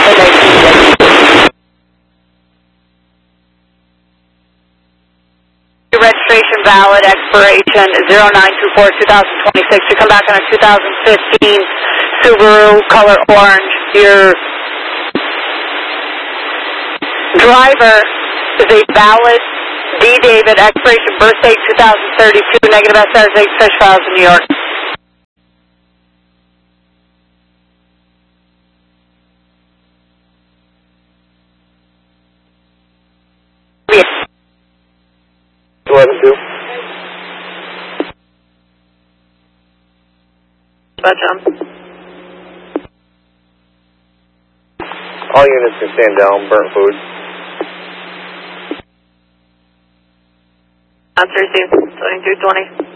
Your registration valid, expiration 0924-2026. You come back on a 2015 Subaru color orange. Your driver is a valid D. David, expiration birth date 2032, negative SRZ, Fish Files in New York. Yes. 11-2. All units can stand down, burnt food. Answer received, 2220.